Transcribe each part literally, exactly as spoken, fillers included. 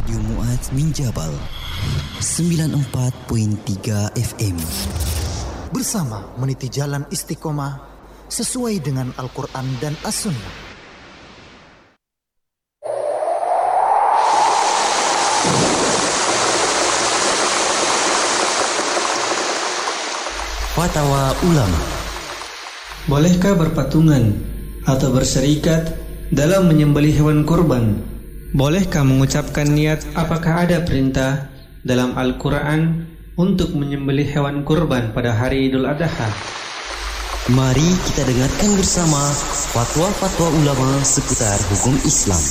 Radio Mu'adz Minjabal sembilan puluh empat koma tiga F M. Bersama meniti jalan istiqomah sesuai dengan Al-Quran dan As-Sunnah. Fatwa Ulama. Bolehkah berpatungan atau berserikat dalam menyembelih hewan kurban? Bolehkah mengucapkan niat apakah ada perintah dalam Al-Quran untuk menyembelih hewan kurban pada hari Idul Adha? Mari kita dengarkan bersama fatwa-fatwa ulama seputar hukum Islam.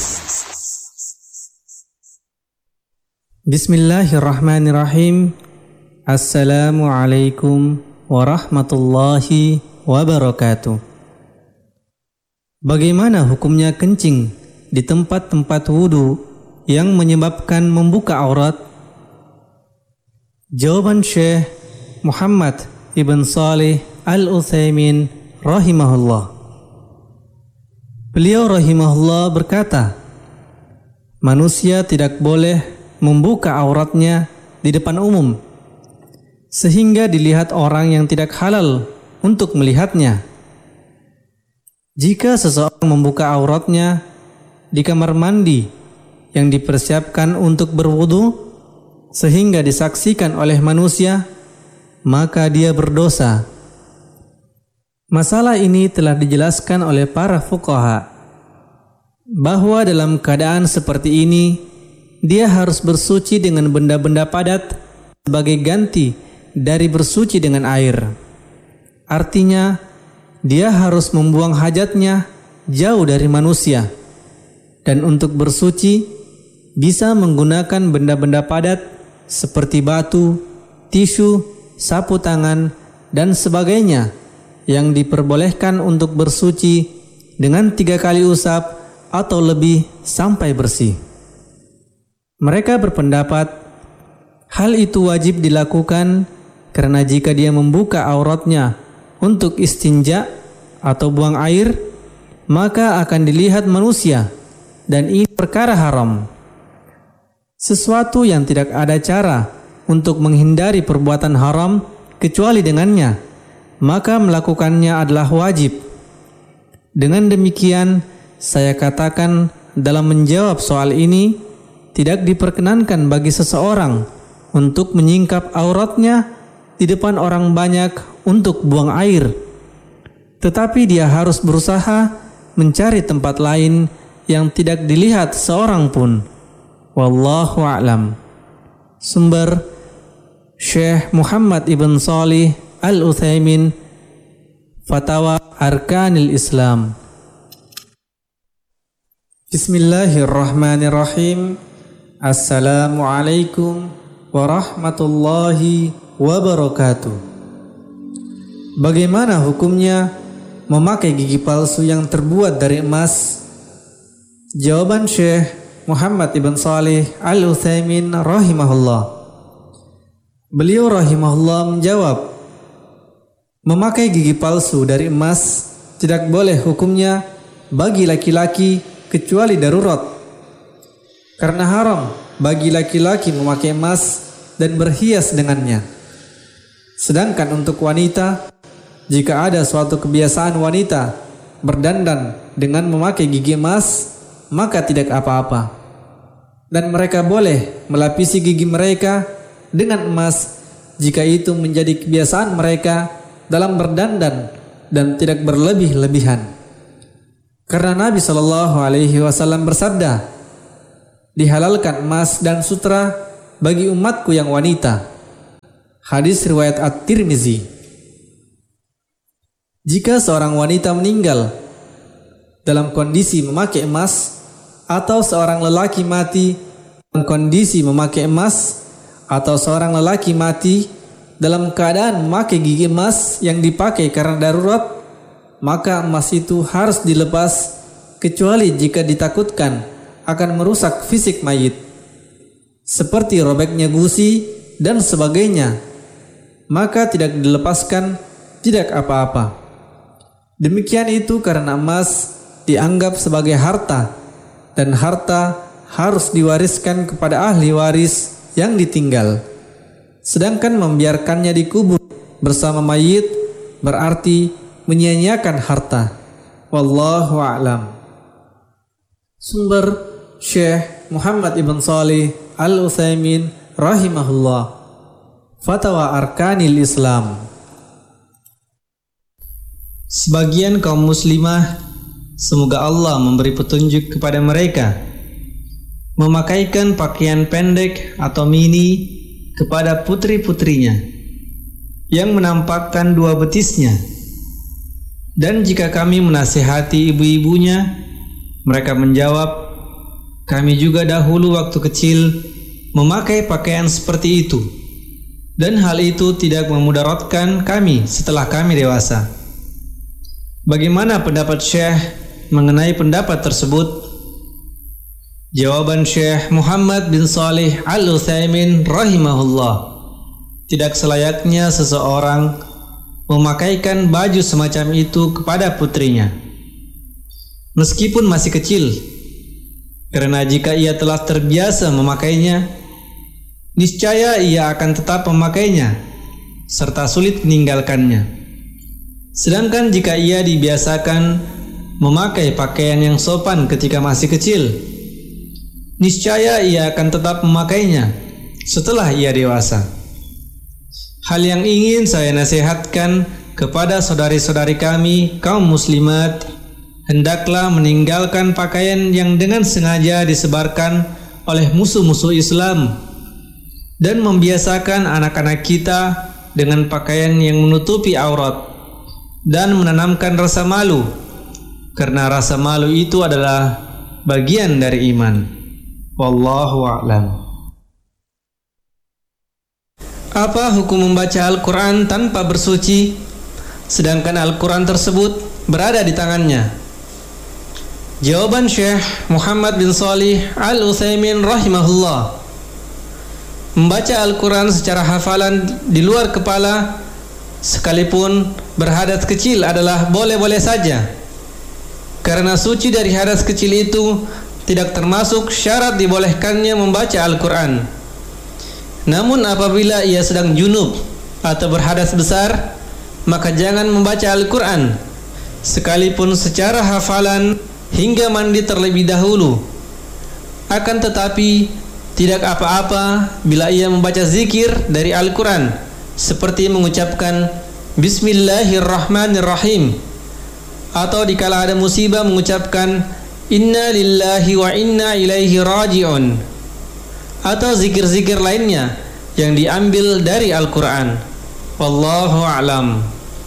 Bismillahirrahmanirrahim. Assalamualaikum warahmatullahi wabarakatuh. Bagaimana hukumnya kencing di tempat-tempat wudu yang menyebabkan membuka aurat? Jawaban Syekh Muhammad ibn Shalih Al-Utsaimin rahimahullah. Beliau rahimahullah berkata, manusia tidak boleh membuka auratnya di depan umum sehingga dilihat orang yang tidak halal untuk melihatnya. Jika seseorang membuka auratnya di kamar mandi yang dipersiapkan untuk berwudu sehingga disaksikan oleh manusia, maka dia berdosa. Masalah ini telah dijelaskan oleh para fuqaha bahwa dalam keadaan seperti ini dia harus bersuci dengan benda-benda padat sebagai ganti dari bersuci dengan air. Artinya dia harus membuang hajatnya jauh dari manusia. Dan untuk bersuci bisa menggunakan benda-benda padat seperti batu, tisu, sapu tangan, dan sebagainya yang diperbolehkan untuk bersuci dengan tiga kali usap atau lebih sampai bersih. Mereka berpendapat hal itu wajib dilakukan karena jika dia membuka auratnya untuk istinja atau buang air, maka akan dilihat manusia. Dan ini perkara haram. Sesuatu yang tidak ada cara untuk menghindari perbuatan haram kecuali dengannya, maka melakukannya adalah wajib. Dengan demikian, saya katakan dalam menjawab soal ini, tidak diperkenankan bagi seseorang untuk menyingkap auratnya di depan orang banyak untuk buang air. Tetapi dia harus berusaha mencari tempat lain yang tidak dilihat seorang pun. Wallahu a'lam. Sumber Syekh Muhammad ibn Shalih Al-Utsaimin, Fatwa Arkanil Islam. Bismillahirrahmanirrahim. Assalamualaikum warahmatullahi wabarakatuh. Bagaimana hukumnya memakai gigi palsu yang terbuat dari emas? Jawaban Syekh Muhammad ibn Shalih Al-Utsaimin rahimahullah. Beliau rahimahullah menjawab, memakai gigi palsu dari emas tidak boleh hukumnya bagi laki-laki kecuali darurat. Karena haram bagi laki-laki memakai emas dan berhias dengannya. Sedangkan untuk wanita, jika ada suatu kebiasaan wanita berdandan dengan memakai gigi emas, maka tidak apa-apa. Dan mereka boleh melapisi gigi mereka dengan emas jika itu menjadi kebiasaan mereka dalam berdandan dan tidak berlebih-lebihan. Karena Nabi shallallahu alaihi wasallam bersabda, dihalalkan emas dan sutra bagi umatku yang wanita. Hadis riwayat At-Tirmizi. Jika seorang wanita meninggal dalam kondisi memakai emas, atau seorang lelaki mati dalam kondisi memakai emas, atau seorang lelaki mati dalam keadaan memakai gigi emas yang dipakai karena darurat, maka emas itu harus dilepas kecuali jika ditakutkan akan merusak fisik mayit, seperti robeknya gusi dan sebagainya, maka tidak dilepaskan, tidak apa-apa. Demikian itu karena emas dianggap sebagai harta, dan harta harus diwariskan kepada ahli waris yang ditinggal. Sedangkan membiarkannya dikubur bersama mayit berarti menyia-nyiakan harta. Wallahu a'lam. Sumber Syekh Muhammad Ibn Shalih Al-Utsaimin rahimahullah. Fatwa Arkanil Islam. Sebagian kaum muslimah, semoga Allah memberi petunjuk kepada mereka, memakaikan pakaian pendek atau mini kepada putri-putrinya yang menampakkan dua betisnya. Dan jika kami menasihati ibu-ibunya, mereka menjawab, kami juga dahulu waktu kecil memakai pakaian seperti itu, dan hal itu tidak memudaratkan kami setelah kami dewasa. Bagaimana pendapat Syekh mengenai pendapat tersebut? Jawaban Syekh Muhammad bin Shalih Al-Utsaimin rahimahullah, tidak selayaknya seseorang memakaikan baju semacam itu kepada putrinya, meskipun masih kecil, karena jika ia telah terbiasa memakainya, niscaya ia akan tetap memakainya serta sulit meninggalkannya. Sedangkan jika ia dibiasakan memakai pakaian yang sopan ketika masih kecil, niscaya ia akan tetap memakainya setelah ia dewasa. Hal yang ingin saya nasihatkan kepada saudari-saudari kami kaum muslimat, hendaklah meninggalkan pakaian yang dengan sengaja disebarkan oleh musuh-musuh Islam dan membiasakan anak-anak kita dengan pakaian yang menutupi aurat dan menanamkan rasa malu, karena rasa malu itu adalah bagian dari iman. Wallahu a'lam. Apa hukum membaca Al-Quran tanpa bersuci, sedangkan Al-Quran tersebut berada di tangannya? Jawaban Syekh Muhammad bin Shalih Al-Utsaimin rahimahullah, membaca Al-Quran secara hafalan di luar kepala sekalipun berhadas kecil adalah boleh-boleh saja, karena suci dari hadas kecil itu tidak termasuk syarat dibolehkannya membaca Al-Quran. Namun apabila ia sedang junub atau berhadas besar, maka jangan membaca Al-Quran sekalipun secara hafalan hingga mandi terlebih dahulu. Akan tetapi tidak apa-apa bila ia membaca zikir dari Al-Quran, seperti mengucapkan Bismillahirrahmanirrahim, atau dikala ada musibah mengucapkan Inna lillahi wa inna ilaihi raji'un, atau zikir-zikir lainnya yang diambil dari Al-Quran. Wallahu a'lam.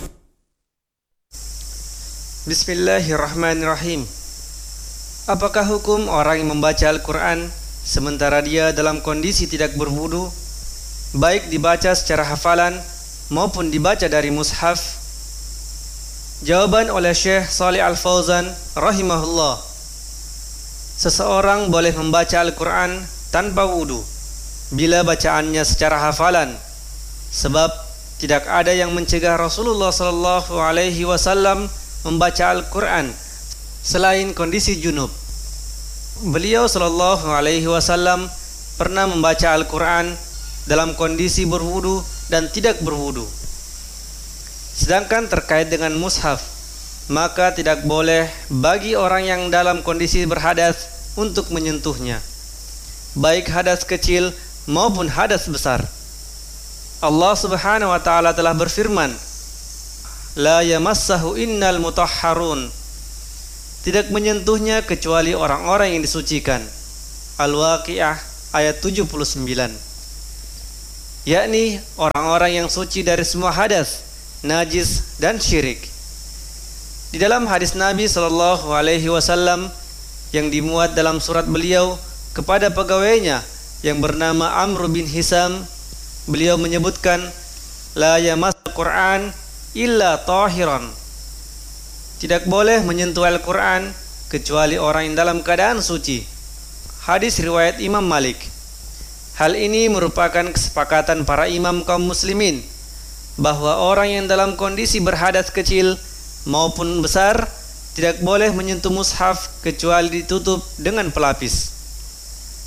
Bismillahirrahmanirrahim. Apakah hukum orang yang membaca Al-Quran sementara dia dalam kondisi tidak berwudu, baik dibaca secara hafalan maupun dibaca dari mushaf? Jawaban oleh Syekh Shalih Al-Fauzan rahimahullah, seseorang boleh membaca Al-Quran tanpa wudu bila bacaannya secara hafalan, sebab tidak ada yang mencegah Rasulullah sallallahu alaihi wasallam membaca Al-Quran selain kondisi junub. Beliau sallallahu alaihi wasallam pernah membaca Al-Quran dalam kondisi berwudu dan tidak berwudu. Sedangkan terkait dengan mushaf, maka tidak boleh bagi orang yang dalam kondisi berhadas untuk menyentuhnya, baik hadas kecil maupun hadas besar. Allah Subhanahu wa taala telah berfirman, la yamassahu innal mutahharun, tidak menyentuhnya kecuali orang-orang yang disucikan. Al-Waqiah ayat tujuh puluh sembilan, yakni orang-orang yang suci dari semua hadas, najis dan syirik. Di dalam hadis Nabi sallallahu alaihi wasallam yang dimuat dalam surat beliau kepada pegawainya yang bernama Amr bin Hisam, beliau menyebutkan la yamassul Quran illa tahiran, tidak boleh menyentuh Al-Quran kecuali orang yang dalam keadaan suci. Hadis riwayat Imam Malik. Hal ini merupakan kesepakatan para imam kaum muslimin bahwa orang yang dalam kondisi berhadas kecil maupun besar tidak boleh menyentuh mushaf kecuali ditutup dengan pelapis.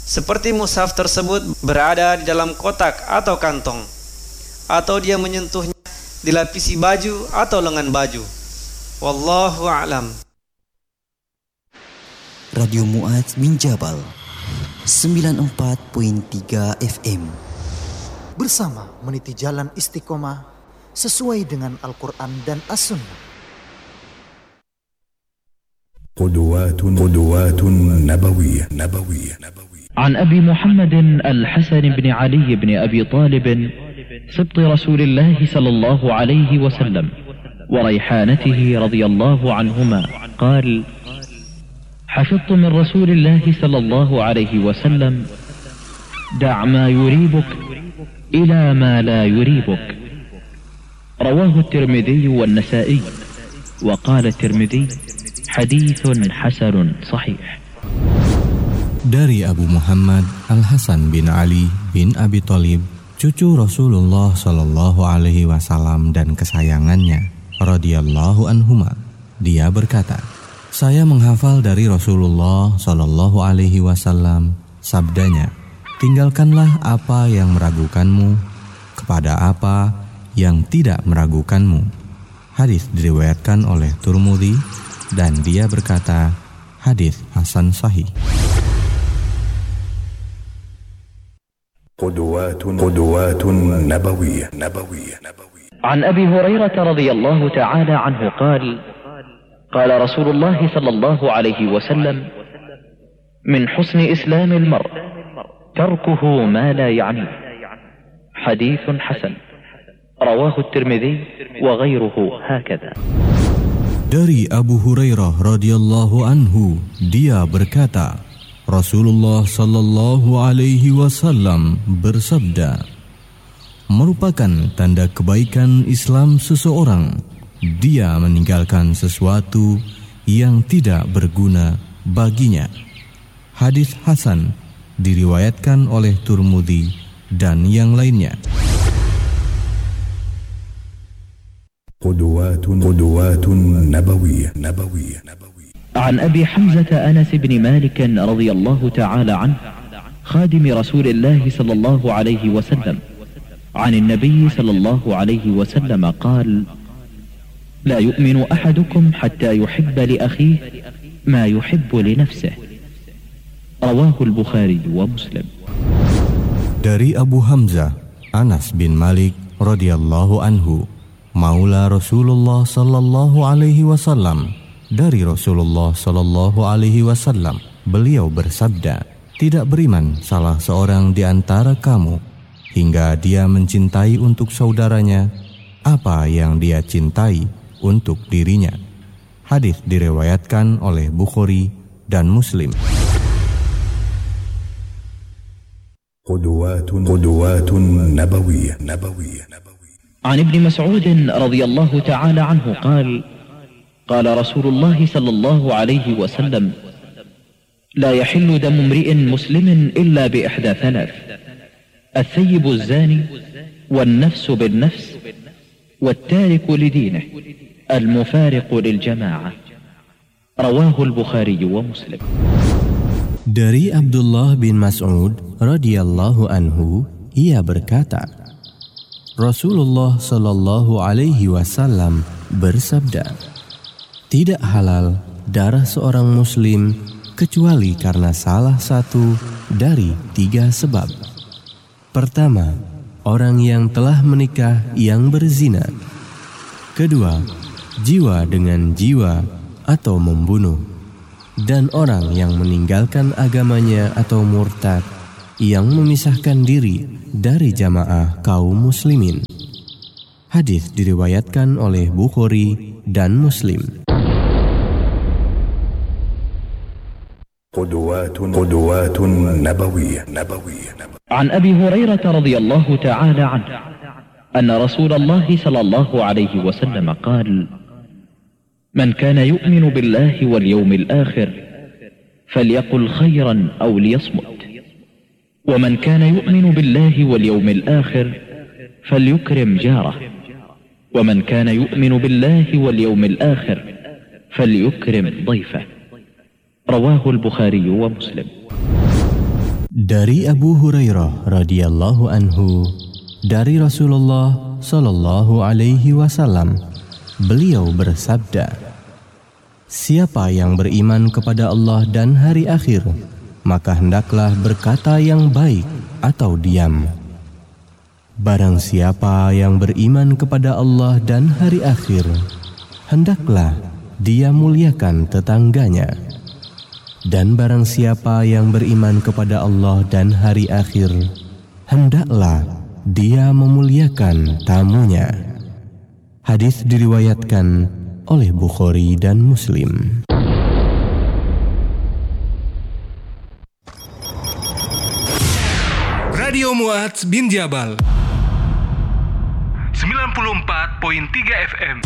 seperti mushaf tersebut berada di dalam kotak atau kantong, atau dia menyentuhnya dilapisi baju atau lengan baju. Wallahu a'lam. Radio Mu'adz bin Jabal sembilan puluh empat koma tiga F M. Bersama meniti jalan istiqomah sesuai dengan Al-Quran dan As-Sunnah. قدوات قدوات نبوية نبوية عن أبي محمد الحسن بن علي بن أبي طالب سبط رسول الله صلى الله عليه وسلم وريحانته رضي الله عنهما قال: حفظت من رسول الله صلى الله عليه وسلم: دع ما يريبك إلى ما لا يريبك. رواه الترمذي والنسائي، وقال الترمذي: حديث حسن صحيح. Dari Abu Muhammad Al-Hasan bin Ali bin Abi Thalib, cucu Rasulullah Shallallahu Alaihi Wasallam dan kesayangannya, radhiyallahu anhuma, dia berkata, saya menghafal dari Rasulullah Shallallahu Alaihi Wasallam sabdanya, tinggalkanlah apa yang meragukanmu kepada apa yang tidak meragukanmu. Hadis diriwayatkan oleh Tirmidzi dan dia berkata, hadis hasan sahih. قدوات قدوات نبوية نبوية عن أبي هريرة رضي الله تعالى عنه قال: قال رسول الله صلى الله عليه وسلم: من حسن إسلام المرء تركه ما لا يعنيه. حديث حسن. رواه الترمذي وغيره هكذا. Dari Abu Hurairah radhiyallahu anhu, dia berkata, Rasulullah sallallahu alaihi wasallam bersabda, merupakan tanda kebaikan Islam seseorang, dia meninggalkan sesuatu yang tidak berguna baginya. Hadis hasan diriwayatkan oleh Tirmidzi dan yang lainnya. قدوات قدوات نبوية نبوية عن أبي حمزة أنس بن مالك رضي الله تعالى عنه خادم رسول الله صلى الله عليه وسلم عن النبي صلى الله عليه وسلم قال: لا يؤمن أحدكم حتى يحب لأخيه ما يحب لنفسه. رواه البخاري ومسلم. Dari Abu Hamzah Anas bin Malik radhiyallahu anhu, maula Rasulullah sallallahu alaihi wasallam, dari Rasulullah sallallahu alaihi wasallam, beliau bersabda, tidak beriman salah seorang di antara kamu hingga dia mencintai untuk saudaranya apa yang dia cintai untuk dirinya. Hadis diriwayatkan oleh Bukhari dan Muslim. قدوات قدوات نبوية نبوية عن ابن مسعود رضي الله تعالى عنه قال: قال رسول الله صلى الله عليه وسلم: لا يحل دم امرئ مسلم إلا بإحدى ثلاث: الثيب الزاني، والنفس بالنفس، والتارك لدينه، المفارق للجماعة. رواه البخاري ومسلم. Dari Abdullah bin Mas'ud radhiyallahu anhu, ia berkata, Rasulullah sallallahu alaihi wasallam bersabda, tidak halal darah seorang muslim kecuali karena salah satu dari tiga sebab. Pertama, orang yang telah menikah yang berzina. Kedua, jiwa dengan jiwa atau membunuh. Dan orang yang meninggalkan agamanya atau murtad, yang memisahkan diri dari jamaah kaum muslimin. Hadis diriwayatkan oleh Bukhari dan Muslim. قدوات قدوات نبوية نبوية عن أبي هريرة رضي الله تعالى عنه أن رسول الله صلى الله عليه وسلم قال: من كان يؤمن بالله واليوم الآخر فليقل خيرا أو ليصمت، ومن كان يؤمن بالله واليوم الآخر فليكرم جاره، ومن كان يؤمن بالله واليوم الآخر فليكرم ضيفه. رواه البخاري ومسلم. Dari Abu Hurairah radhiyallahu anhu, dari Rasulullah sallallahu alaihi wasallam, beliau bersabda, siapa yang beriman kepada Allah dan hari akhir, maka hendaklah berkata yang baik atau diam. Barang siapa yang beriman kepada Allah dan hari akhir, hendaklah dia muliakan tetangganya. Dan barang siapa yang beriman kepada Allah dan hari akhir, hendaklah dia memuliakan tamunya. Hadis diriwayatkan oleh Bukhari dan Muslim. Radio Muadz bin Jabal sembilan puluh empat koma tiga F M.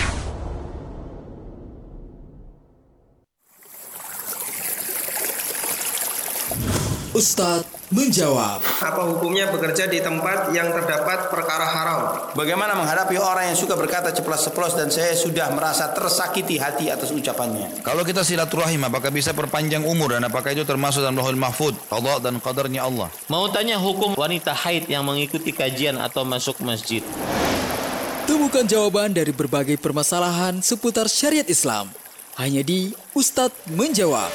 Ustadz menjawab. Apa hukumnya bekerja di tempat yang terdapat perkara haram? Bagaimana menghadapi orang yang suka berkata ceplas-ceplos dan saya sudah merasa tersakiti hati atas ucapannya? Kalau kita silaturahim, apakah bisa perpanjang umur dan apakah itu termasuk dalam Lauhul Mahfuz, qada dan qadarnya Allah? Mau tanya hukum wanita haid yang mengikuti kajian atau masuk masjid? Temukan jawaban dari berbagai permasalahan seputar syariat Islam hanya di Ustadz Menjawab.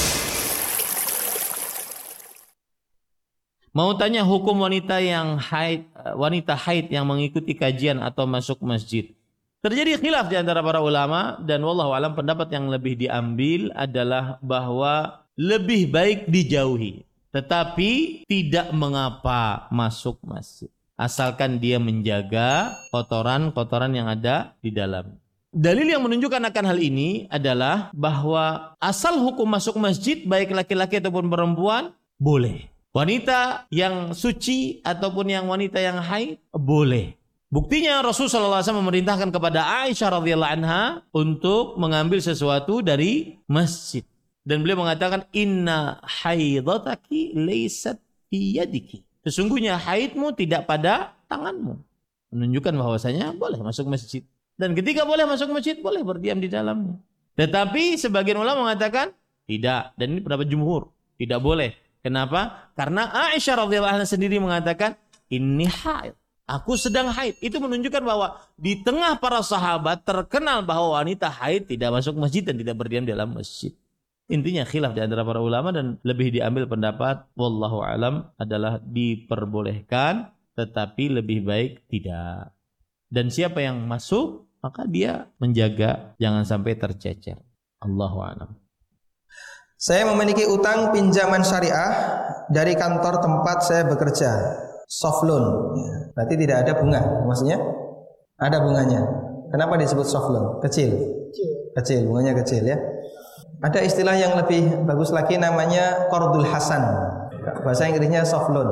Mau tanya hukum wanita yang haid, wanita haid yang mengikuti kajian atau masuk masjid. Terjadi khilaf di antara para ulama dan wallahu alam pendapat yang lebih diambil adalah bahwa lebih baik dijauhi, tetapi tidak mengapa masuk masjid, asalkan dia menjaga kotoran-kotoran yang ada di dalam. Dalil yang menunjukkan akan hal ini adalah bahwa asal hukum masuk masjid baik laki-laki ataupun perempuan boleh. Wanita yang suci ataupun yang wanita yang haid boleh. Buktinya Rasulullah shallallahu alaihi wasallam memerintahkan kepada Aisyah radhiyallahu anha untuk mengambil sesuatu dari masjid. Dan beliau mengatakan, inna haidataki laysat fi yadiki. Sesungguhnya haidmu tidak pada tanganmu. Menunjukkan bahwasanya boleh masuk masjid. Dan ketika boleh masuk masjid, boleh berdiam di dalamnya. Tetapi sebagian ulama mengatakan tidak. Dan ini pendapat jumhur. Tidak boleh. Kenapa? Karena Aisyah radhiyallahu anha sendiri mengatakan, ini haid. Aku sedang haid. Itu menunjukkan bahwa di tengah para sahabat terkenal bahwa wanita haid tidak masuk masjid dan tidak berdiam dalam masjid. Intinya khilaf di antara para ulama dan lebih diambil pendapat wallahu alam adalah diperbolehkan tetapi lebih baik tidak. Dan siapa yang masuk maka dia menjaga jangan sampai tercecer. Allahu alam. Saya memiliki utang pinjaman syariah dari kantor tempat saya bekerja, soft loan. Berarti tidak ada bunga, maksudnya ada bunganya. Kenapa disebut soft loan? Kecil, kecil, bunganya kecil ya. Ada istilah yang lebih bagus lagi namanya qardul hasan. Bahasa Inggrisnya soft loan.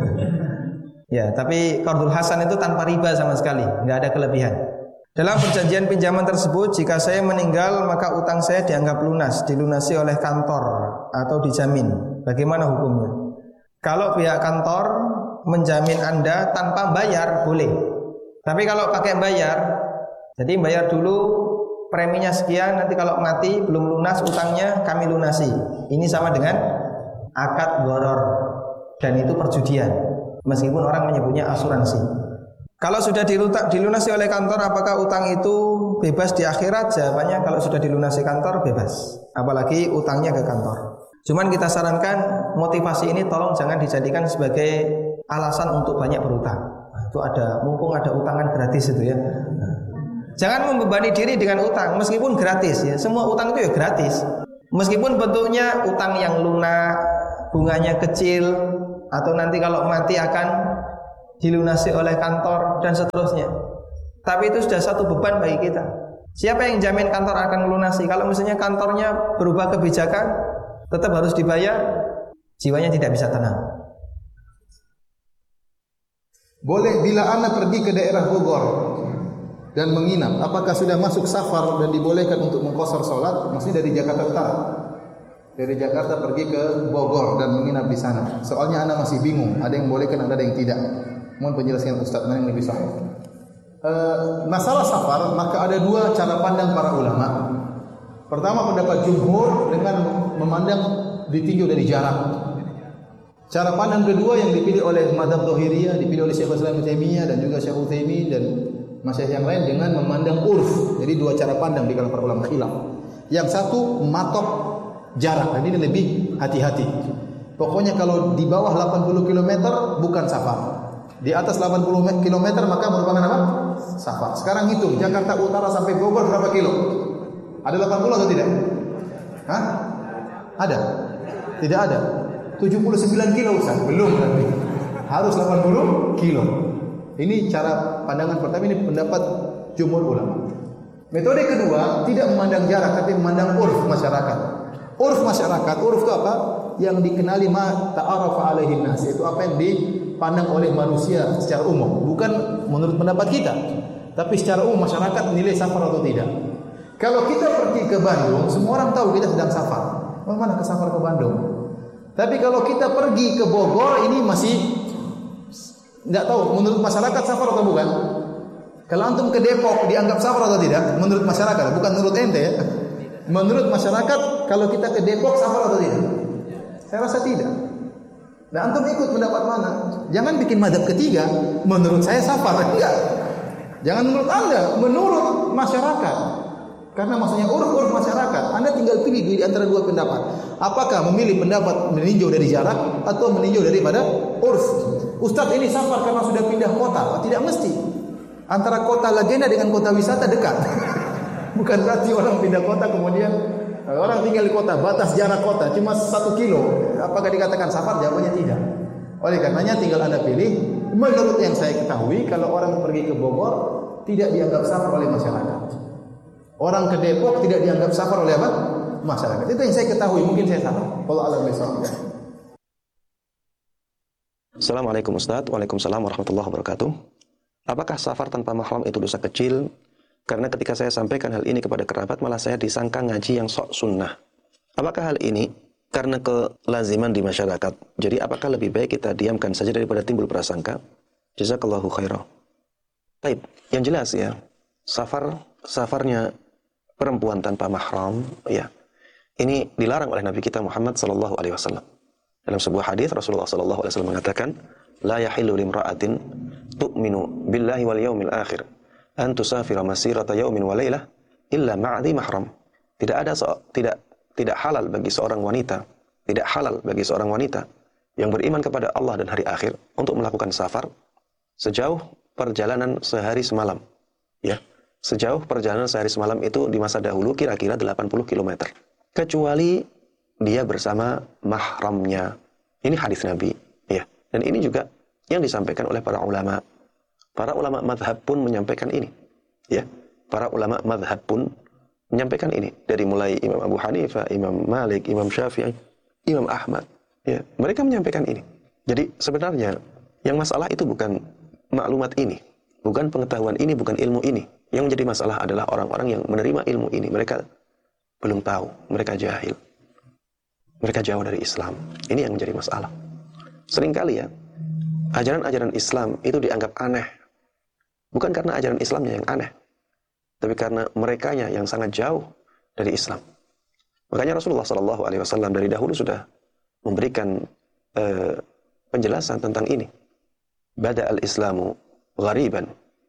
Ya, tapi qardul hasan itu tanpa riba sama sekali, nggak ada kelebihan. Dalam perjanjian pinjaman tersebut, jika saya meninggal maka utang saya dianggap lunas, dilunasi oleh kantor atau dijamin. Bagaimana hukumnya? Kalau pihak kantor menjamin Anda tanpa bayar boleh. Tapi kalau pakai bayar, jadi bayar dulu preminya sekian, nanti kalau mati belum lunas utangnya kami lunasi. Ini sama dengan akad gharar dan itu perjudian. Meskipun orang menyebutnya asuransi. Kalau sudah dilunasi oleh kantor, apakah utang itu bebas di akhirat? Jawabannya kalau sudah dilunasi kantor, bebas. Apalagi utangnya ke kantor. Cuman kita sarankan motivasi ini tolong jangan dijadikan sebagai alasan untuk banyak berutang. Nah, itu ada, mumpung ada utangan gratis itu ya. Nah, jangan membebani diri dengan utang, meskipun gratis ya. Semua utang itu ya gratis. Meskipun bentuknya utang yang lunak, bunganya kecil, atau nanti kalau mati akan dilunasi oleh kantor dan seterusnya. Tapi itu sudah satu beban bagi kita. Siapa yang jamin kantor akan melunasi? Kalau misalnya kantornya berubah kebijakan, tetap harus dibayar, jiwanya tidak bisa tenang. Boleh bila anak pergi ke daerah Bogor dan menginap, apakah sudah masuk safar dan dibolehkan untuk mengqashar salat? Maksudnya dari Jakarta Utara. Dari Jakarta pergi ke Bogor dan menginap di sana. Soalnya anak masih bingung, ada yang bolehkan, ada yang tidak. Mohon penjelasan Ustaz mana yang lebih sahih. E, masalah safar, maka ada dua cara pandang para ulama. Pertama pendapat jumhur dengan memandang ditinjau dari jarak. Cara pandang kedua yang dipilih oleh mazhab Dhahiriyah, dipilih oleh Syekhul Islam Ibnu Taimiyah dan juga Syekh Utsaimin dan masyayikh yang lain dengan memandang urf. Jadi dua cara pandang di kalangan para ulama khilaf. Yang satu matok jarak, dan ini lebih hati-hati. Pokoknya kalau di bawah delapan puluh kilometer bukan safar. Di atas delapan puluh kilometer maka merupakan apa? Safar. Sekarang hitung Jakarta Utara sampai Bogor berapa kilo? Ada delapan puluh atau tidak? Hah? Ada? Tidak ada. tujuh puluh sembilan kilo Ustaz. Belum berarti. Harus delapan puluh kilo. Ini cara pandangan pertama, ini pendapat jumhur ulama. Metode kedua tidak memandang jarak tapi memandang urf masyarakat. Urf masyarakat, urf itu apa? Yang dikenali ma ta'arafa alaihi nas, itu apa yang dipandang oleh manusia secara umum, bukan menurut pendapat kita, tapi secara umum masyarakat nilai safar atau tidak. Kalau kita pergi ke Bandung, semua orang tahu kita sedang safar. Oh, mana ke safar ke Bandung? Tapi kalau kita pergi ke Bogor, ini masih tidak tahu menurut masyarakat safar atau bukan. Kalau antum ke Depok dianggap safar atau tidak? Menurut masyarakat, bukan menurut ente ya. Menurut masyarakat, kalau kita ke Depok safar atau tidak? Saya rasa tidak. Nah, antum ikut pendapat mana? Jangan bikin mazhab ketiga. Menurut saya safar, enggak. Jangan menurut Anda, menurut masyarakat. Karena maksudnya uruf-uruf masyarakat. Anda tinggal pilih di antara dua pendapat. Apakah memilih pendapat meninjau dari jarak atau meninjau daripada urf? Ustaz, ini safar karena sudah pindah kota. Tidak mesti. Antara kota legenda dengan kota wisata dekat. Bukan berarti orang pindah kota kemudian orang tinggal di kota, batas jarak kota cuma satu kilo. Apakah dikatakan safar? Jawabannya tidak. Oleh karenanya tinggal Anda pilih. Menurut yang saya ketahui, kalau orang pergi ke Bogor tidak dianggap safar oleh masyarakat. Orang ke Depok tidak dianggap safar oleh apa? Masyarakat. Itu yang saya ketahui. Mungkin saya salah. Wallahu a'lam bishawab. Assalamualaikum Ustaz. Waalaikumsalam warahmatullahi wabarakatuh. Apakah safar tanpa mahram itu dosa kecil? Karena ketika saya sampaikan hal ini kepada kerabat, malah saya disangka ngaji yang sok sunnah. Apakah hal ini karena kelaziman di masyarakat? Jadi apakah lebih baik kita diamkan saja daripada timbul prasangka? Jazakallahu khairan. Baik, yang jelas ya, safar safarnya perempuan tanpa mahram, ya, ini dilarang oleh Nabi kita Muhammad sallallahu alaihi wasallam. Dalam sebuah hadis Rasulullah sallallahu alaihi wasallam mengatakan, la yahillu limra'atin tu'minu billahi wal yawmil akhir an tusafira masirata yaumin wa lailah illa ma'adhi mahram. Tidak ada so, tidak tidak halal bagi seorang wanita, tidak halal bagi seorang wanita yang beriman kepada Allah dan hari akhir untuk melakukan safar sejauh perjalanan sehari semalam. Ya, sejauh perjalanan sehari semalam itu di masa dahulu kira-kira delapan puluh kilometer. Kecuali dia bersama mahramnya. Ini hadis Nabi, ya. Dan ini juga yang disampaikan oleh para ulama. Para ulama mazhab pun menyampaikan ini. Ya, para ulama mazhab pun menyampaikan ini. Dari mulai Imam Abu Hanifah, Imam Malik, Imam Syafi'i, Imam Ahmad. Ya, mereka menyampaikan ini. Jadi sebenarnya yang masalah itu bukan maklumat ini, bukan pengetahuan ini, bukan ilmu ini. Yang menjadi masalah adalah orang-orang yang menerima ilmu ini. Mereka belum tahu, mereka jahil. Mereka jauh dari Islam. Ini yang menjadi masalah. Seringkali ya, ajaran-ajaran Islam itu dianggap aneh. Bukan karena ajaran Islamnya yang aneh, tapi karena merekanya yang sangat jauh dari Islam. Makanya Rasulullah shallallahu alaihi wasallam dari dahulu sudah memberikan uh, penjelasan tentang ini. Bada al-Islamu ghariban,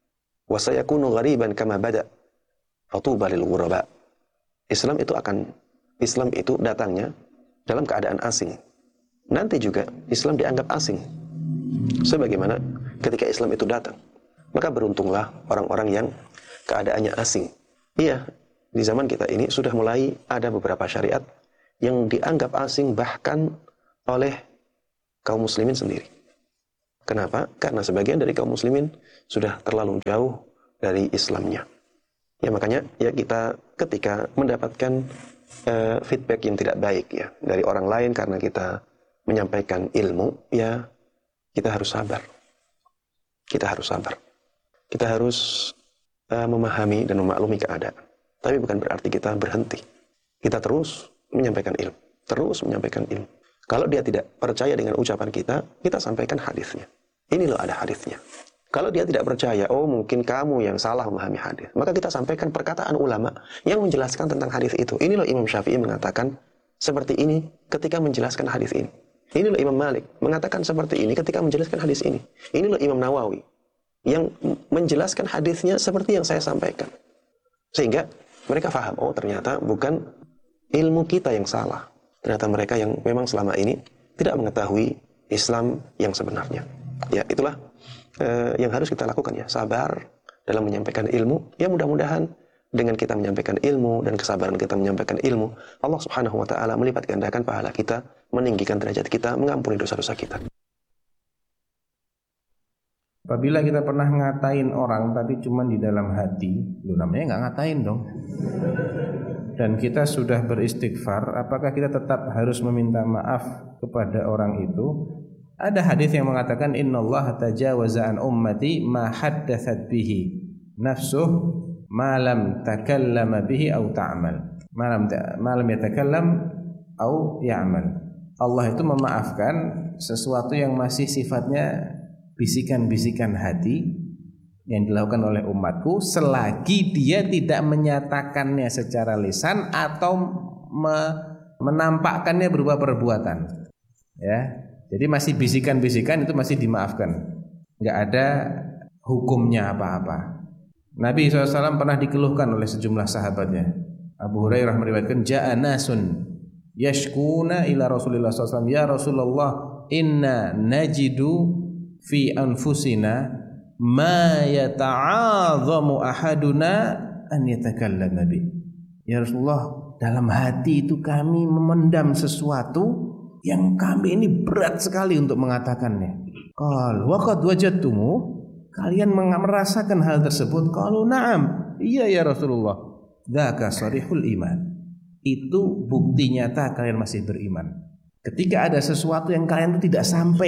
wa sayakunu ghariban kama bada. Fatuba lil ghuraba. Islam itu akan Islam itu datangnya dalam keadaan asing. Nanti juga Islam dianggap asing. Sebagaimana ketika Islam itu datang. Maka beruntunglah orang-orang yang keadaannya asing. Iya, di zaman kita ini sudah mulai ada beberapa syariat yang dianggap asing bahkan oleh kaum muslimin sendiri. Kenapa? Karena sebagian dari kaum muslimin sudah terlalu jauh dari Islamnya. Ya makanya ya kita ketika mendapatkan uh, feedback yang tidak baik ya dari orang lain karena kita menyampaikan ilmu, ya kita harus sabar. Kita harus sabar. Kita harus uh, memahami dan memaklumi keadaan. Tapi bukan berarti kita berhenti. Kita terus menyampaikan ilmu. Terus menyampaikan ilmu. Kalau dia tidak percaya dengan ucapan kita, kita sampaikan hadisnya. Ini loh ada hadisnya. Kalau dia tidak percaya, oh mungkin kamu yang salah memahami hadis, maka kita sampaikan perkataan ulama yang menjelaskan tentang hadis itu. Ini loh Imam Syafi'i mengatakan seperti ini ketika menjelaskan hadis ini. Ini loh Imam Malik mengatakan seperti ini ketika menjelaskan hadis ini. Ini loh Imam Nawawi yang menjelaskan hadisnya seperti yang saya sampaikan. Sehingga mereka faham, oh ternyata bukan ilmu kita yang salah. Ternyata mereka yang memang selama ini tidak mengetahui Islam yang sebenarnya. Ya, itulah eh, yang harus kita lakukan ya, sabar dalam menyampaikan ilmu. Ya mudah-mudahan dengan kita menyampaikan ilmu dan kesabaran kita menyampaikan ilmu, Allah Subhanahu wa taala melipat gandakan pahala kita, meninggikan derajat kita, mengampuni dosa-dosa kita. Apabila kita pernah ngatain orang tapi cuma di dalam hati, lu namanya nggak ngatain dong. Dan kita sudah beristighfar, apakah kita tetap harus meminta maaf kepada orang itu? Ada hadis yang mengatakan innallaha tajawaza an ummati ma haddatsat bihi nafsuh ma lam takallama bihi aw ta'mal. Ma lam ma lam yatakallam aw ya'mal. Allah itu memaafkan sesuatu yang masih sifatnya bisikan-bisikan hati yang dilakukan oleh umatku selagi dia tidak menyatakannya secara lisan atau me- menampakkannya berupa perbuatan. Ya, jadi masih bisikan-bisikan itu masih dimaafkan, nggak ada hukumnya apa-apa. Nabi shallallahu alaihi wasallam pernah dikeluhkan oleh sejumlah sahabatnya. Abu Hurairah meriwayatkan, ja'a nasun yashkuna ila Rasulillah shallallahu alaihi wasallam, ya Rasulullah inna najidu fi anfusina ma yata'adhamu ahaduna an yatakallama bi. Ya Rasulullah, dalam hati itu kami memendam sesuatu yang kami ini berat sekali untuk mengatakannya. Qal wa qad wajadtumu, kalian merasakan hal tersebut? Qalu na'am, iya ya Rasulullah. Dzaka sharihul iman, itu bukti nyata kalian masih beriman. Ketika ada sesuatu yang kalian itu tidak sampai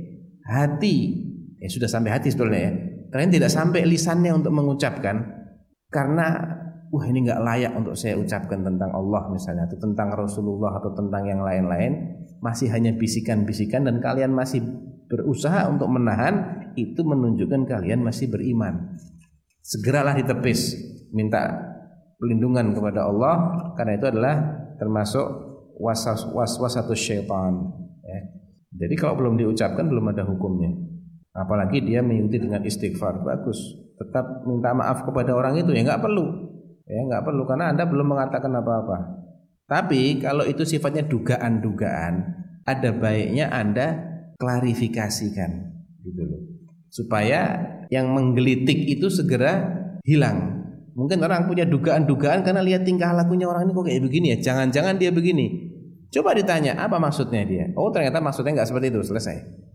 hati, ya sudah sampai hati sebetulnya ya, kalian tidak sampai lisannya untuk mengucapkan karena wah ini nggak layak untuk saya ucapkan tentang Allah misalnya, atau tentang Rasulullah atau tentang yang lain-lain, masih hanya bisikan-bisikan dan kalian masih berusaha untuk menahan, itu menunjukkan kalian masih beriman. Segeralah ditepis, minta perlindungan kepada Allah, karena itu adalah termasuk waswas waswasatus syaitan ya. Jadi kalau belum diucapkan belum ada hukumnya. Apalagi dia mengikuti dengan istighfar, bagus. Tetap minta maaf kepada orang itu ya nggak perlu, ya nggak perlu karena Anda belum mengatakan apa-apa. Tapi kalau itu sifatnya dugaan-dugaan, ada baiknya Anda klarifikasikan, gitu loh, supaya yang menggelitik itu segera hilang. Mungkin orang punya dugaan-dugaan karena lihat tingkah lakunya orang ini kok kayak begini ya, jangan-jangan dia begini. Coba ditanya apa maksudnya dia. Oh ternyata maksudnya nggak seperti itu, selesai.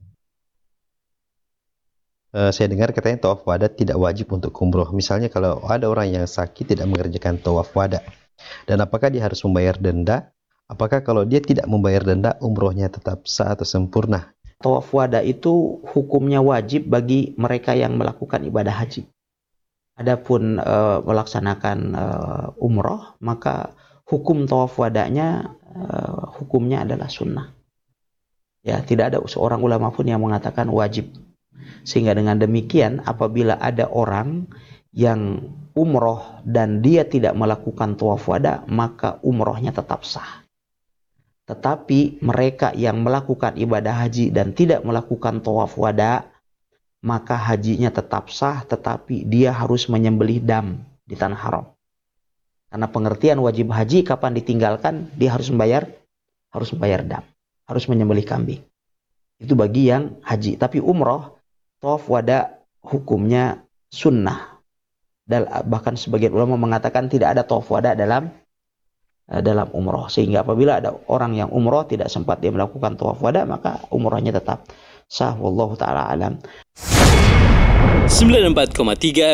Uh, saya dengar katanya tawaf wada tidak wajib untuk umroh. Misalnya kalau ada orang yang sakit tidak mengerjakan tawaf wada, dan apakah dia harus membayar denda? Apakah kalau dia tidak membayar denda umrohnya tetap sah atau sempurna? Tawaf wada itu hukumnya wajib bagi mereka yang melakukan ibadah haji. Adapun uh, melaksanakan uh, umroh, maka hukum tawaf wadanya uh, hukumnya adalah sunnah. Ya, tidak ada seorang ulama pun yang mengatakan wajib. Sehingga dengan demikian apabila ada orang yang umroh dan dia tidak melakukan tawaf wada, maka umrohnya tetap sah. Tetapi mereka yang melakukan ibadah haji dan tidak melakukan tawaf wada, maka hajinya tetap sah, tetapi dia harus menyembelih dam di tanah haram. Karena pengertian wajib haji kapan ditinggalkan, dia harus membayar harus membayar dam, harus menyembelih kambing. Itu bagi yang haji. Tapi umroh, tawaf wada hukumnya sunnah. Dan bahkan sebagian ulama mengatakan tidak ada tawaf wada dalam dalam umroh. Sehingga apabila ada orang yang umroh tidak sempat dia melakukan tawaf wada, maka umrohnya tetap sah. Wallahu ta'ala alam. sembilan puluh empat koma tiga